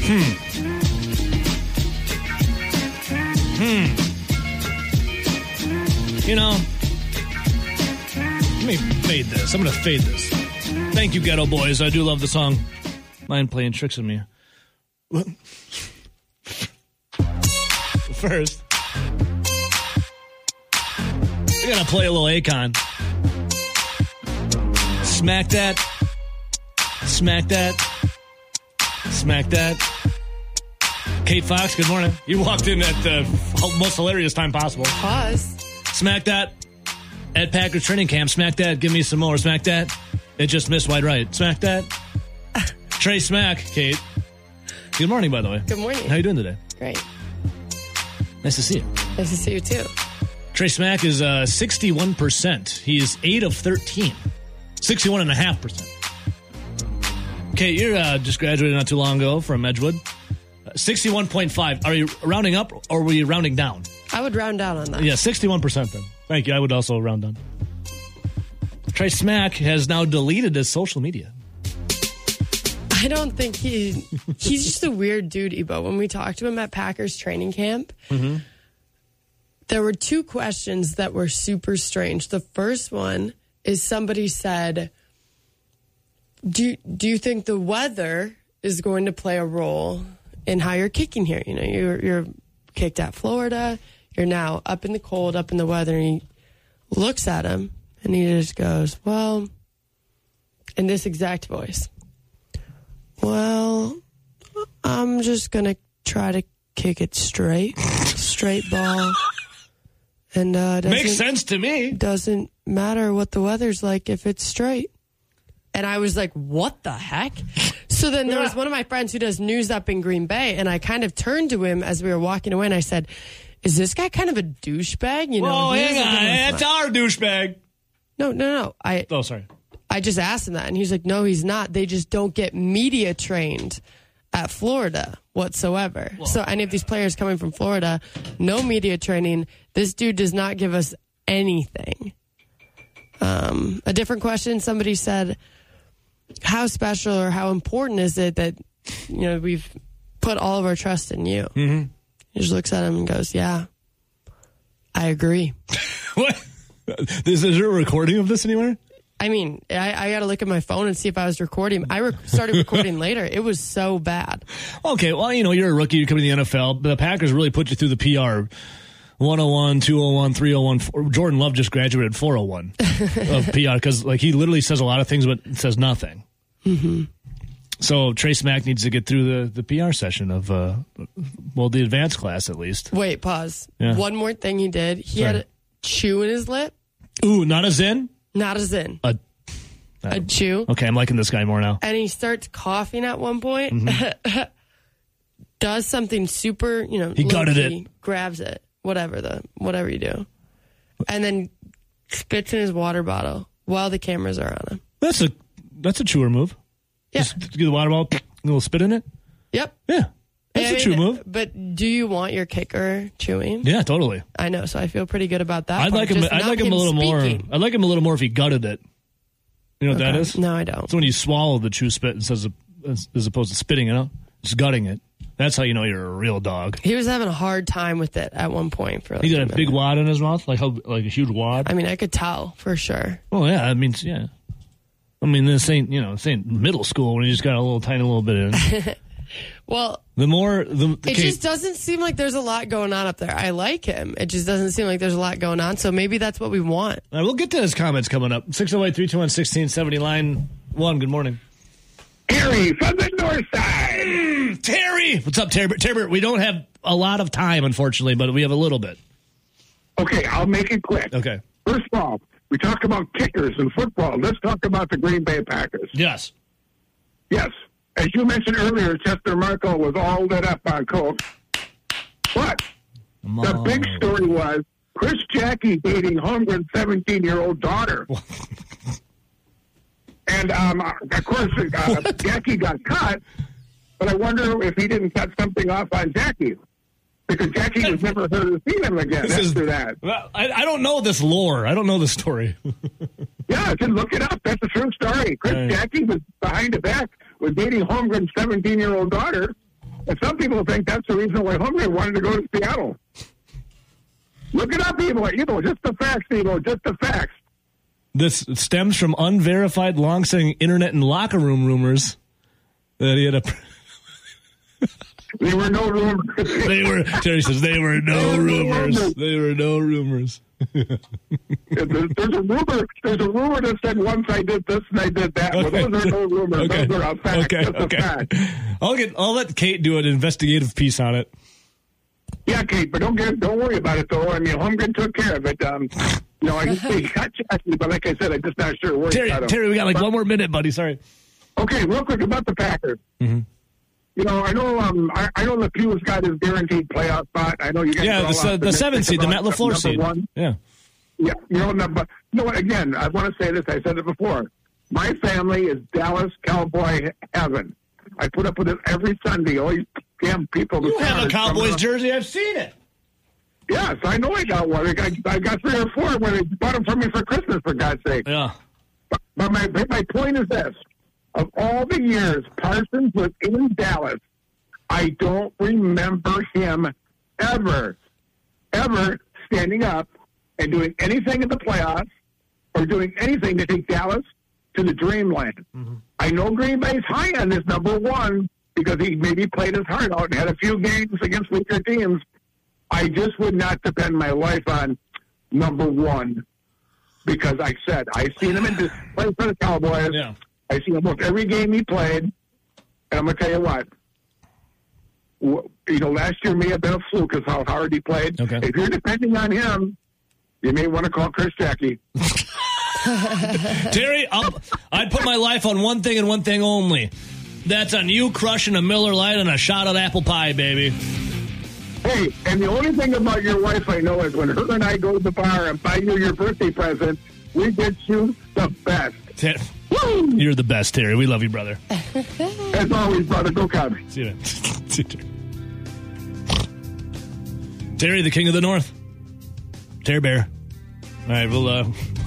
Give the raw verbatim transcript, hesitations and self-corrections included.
Hmm. Hmm. You know, let me fade this. I'm going to fade this. Thank you, Ghetto Boys. I do love the song. Mind playing tricks on me. First, we're going to play a little Akon. Smack that. Smack that. Smack that. Kate Fox, good morning. You walked in at the most hilarious time possible. Pause. Smack that. At Packers training camp. Smack that. Give me some more. Smack that. It just missed wide right. Smack that. Trey Smack, Kate. Good morning, by the way. Good morning. How you doing today? Great. Nice to see you. Nice to see you, too. Trey Smack is uh, sixty-one percent. He is eight of thirteen. sixty-one point five percent. Kate, you uh, just graduated not too long ago from Edgewood. Uh, sixty-one point five. Are you rounding up or were you rounding down? I would round down on that. Yeah, sixty-one percent then. Thank you. I would also round down. Trey Smack has now deleted his social media. I don't think he... He's just a weird dude, Ebo. When we talked to him at Packers training camp, mm-hmm. there were two questions that were super strange. The first one is somebody said, do, do you think the weather is going to play a role in how you're kicking here? You know, you're, you're kicked at Florida. You're now up in the cold, up in the weather. And he looks at him, and he just goes, well, in this exact voice, well, I'm just going to try to kick it straight, straight ball. And uh, makes sense to me. Doesn't matter what the weather's like if it's straight. And I was like, what the heck? So then there was one of my friends who does news up in Green Bay, and I kind of turned to him as we were walking away, and I said, is this guy kind of a douchebag? You know, Whoa, hang on. It's our douchebag. No, no, no. I, oh, sorry. I just asked him that, and he's like, no, he's not. They just don't get media trained at Florida whatsoever. Whoa. So any of these players coming from Florida, no media training. This dude does not give us anything. Um, a different question, somebody said, how special or how important is it that, you know, we've put all of our trust in you? Mm-hmm. He just looks at him and goes, yeah, I agree. What? Is, is there a recording of this anywhere? I mean, I, I got to look at my phone and see if I was recording. I re- started recording later. It was so bad. Okay, well, you know, you're a rookie. You come to the N F L. But the Packers really put you through the P R. one oh one, two oh one, three oh one. Jordan Love just graduated four oh one of P R because, like, he literally says a lot of things but says nothing. Mm-hmm. So Trey Smack needs to get through the, the P R session of, uh, well, the advanced class at least. Wait, pause. Yeah. One more thing he did. He Sorry. had a chew in his lip. Ooh, not a zin? Not a zin. A, a chew. Okay, I'm liking this guy more now. And he starts coughing at one point. Mm-hmm. Does something super, you know. He gutted it. Grabs it. Whatever the whatever you do. And then spits in his water bottle while the cameras are on him. That's a that's a chewer move. Yeah. Just get the water bottle, a little spit in it. Yep. Yeah. That's I a mean, chew move. But do you want your kicker chewing? Yeah, totally. I know, so I feel pretty good about that. I'd part. like him. Just I'd like him, him a little speaking. more. I'd like him a little more if he gutted it. You know what okay. that is? No, I don't. It's when you swallow the chew spit instead of, as opposed to spitting it out. Just gutting it. That's how you know you're a real dog. He was having a hard time with it at one point. For like he got a, a big wad in his mouth, like how, like a huge wad. I mean, I could tell for sure. Well, yeah, I mean, yeah. I mean, this ain't you know, this ain't middle school when you just got a little tiny little bit in. Well, the more the, the it just doesn't seem like there's a lot going on up there. I like him. It just doesn't seem like there's a lot going on. So maybe that's what we want. All right, we'll get to his comments coming up. six oh eight, three two one, one six seven oh, line one. Good morning. Terry from the north side. Mm, Terry. What's up, Terry? Terry, we don't have a lot of time, unfortunately, but we have a little bit. Okay, I'll make it quick. Okay. First of all, we talk about kickers in football. Let's talk about the Green Bay Packers. Yes. Yes. As you mentioned earlier, Chester Marco was all lit up on coke. But Mom. the big story was Chris Jackie dating Holmgren's seventeen-year-old daughter. And, um, of course, uh, Jackie got cut, but I wonder if he didn't cut something off on Jackie. Because Jackie was never heard or seen him again this after is, that. Well, I, I don't know this lore. I don't know the story. Yeah, just look it up. That's a true story. Chris right. Jackie was behind the back, was dating Holmgren's seventeen-year-old daughter. And some people think that's the reason why Holmgren wanted to go to Seattle. Look it up, Evo. Evo, just the facts, Evo, just the facts. This stems from unverified, long-standing internet and locker room rumors that he had a... There were no rumors. They were, Terry says, they were no rumors. They were no rumors. there's, there's a rumor. There's a rumor that said once I did this and I did that. Okay. Well, those are no rumors. Okay. Those are a fact. Okay. Just Okay. a fact. I'll get. I'll let Kate do an investigative piece on it. Yeah, Kate, but don't get, don't worry about it though. I mean, Holmgren took care of it. Um, you know, I he got Jackie, but like I said, I'm just not sure where Terry, he got him. Terry, we got like but, one more minute, buddy. Sorry. Okay, real quick about the Packers. Mm-hmm. You know, I know. Um, I, I know LePue's got his guaranteed playoff spot. I know you guys. Yeah, are all the, the seventh seed, the Matt LaFleur number seed. One. Yeah. Yeah, you know, no, but you know what? Again, I want to say this. I said it before. My family is Dallas Cowboy heaven. I put up with it every Sunday. All these damn people. You have a Cowboys jersey. I've seen it. Yes, I know I got one. I got, I got three or four when they bought them for me for Christmas, for God's sake. Yeah. But, but my my point is this. Of all the years Parsons was in Dallas, I don't remember him ever, ever standing up and doing anything in the playoffs or doing anything to take Dallas to the dreamland. Mm-hmm. I know Green Bay's high on this number one because he maybe played his heart out and had a few games against weaker teams. I just would not depend my life on number one because I said I seen him in this play for the Cowboys. Yeah. I seen almost every game he played, and I'm going to tell you what. You know, last year may have been a fluke because how hard he played. Okay. If you're depending on him, you may want to call Chris Jackie. Terry, I'll, I'd put my life on one thing and one thing only. That's on you crushing a Miller Lite and a shot of apple pie, baby. Hey, and the only thing about your wife I know is when her and I go to the bar and buy you your birthday present, we get you the best. Ter- You're the best, Terry. We love you, brother. As always, brother, go Cubs. See you then. See you, Terry. Terry, the king of the north. Terry Bear. All right, we'll uh,